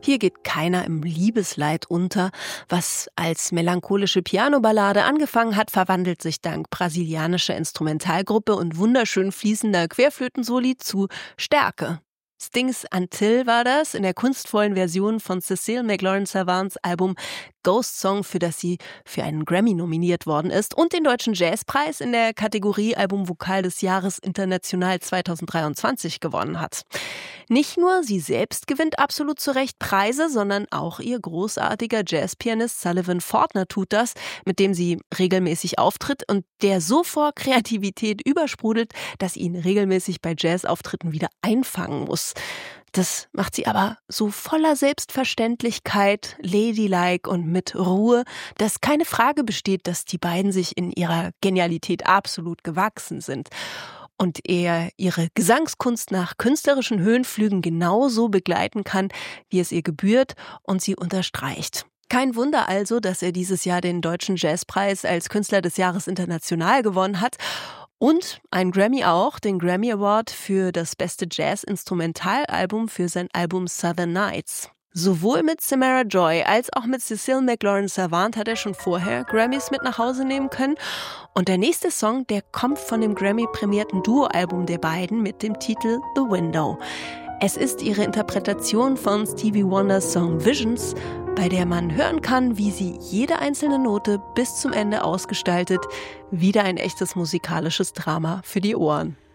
Hier geht keiner im Liebesleid unter. Was als melancholische Pianoballade angefangen hat, verwandelt sich dank brasilianischer Instrumentalgruppe und wunderschön fließender Querflötensoli zu Stärke. Stings Until war das, in der kunstvollen Version von Cécile McLaurin-Savants Album Ghost Song, für das sie für einen Grammy nominiert worden ist und den Deutschen Jazzpreis in der Kategorie Album Vokal des Jahres International 2023 gewonnen hat. Nicht nur sie selbst gewinnt absolut zu Recht Preise, sondern auch ihr großartiger Jazzpianist Sullivan Fortner tut das, mit dem sie regelmäßig auftritt und der so vor Kreativität übersprudelt, dass sie ihn regelmäßig bei Jazzauftritten wieder einfangen muss. Das macht sie aber so voller Selbstverständlichkeit, ladylike und mit Ruhe, dass keine Frage besteht, dass die beiden sich in ihrer Genialität absolut gewachsen sind. Und er ihre Gesangskunst nach künstlerischen Höhenflügen genauso begleiten kann, wie es ihr gebührt, und sie unterstreicht. Kein Wunder also, dass er dieses Jahr den Deutschen Jazzpreis als Künstler des Jahres international gewonnen hat. Und ein Grammy auch, den Grammy Award für das beste Jazz-Instrumentalalbum für sein Album Southern Nights. Sowohl mit Samara Joy als auch mit Cécile McLaurin-Savant hat er schon vorher Grammys mit nach Hause nehmen können. Und der nächste Song, der kommt von dem Grammy-prämierten Duo-Album der beiden mit dem Titel The Window. Es ist ihre Interpretation von Stevie Wonders Song Visions, bei der man hören kann, wie sie jede einzelne Note bis zum Ende ausgestaltet. Wieder ein echtes musikalisches Drama für die Ohren.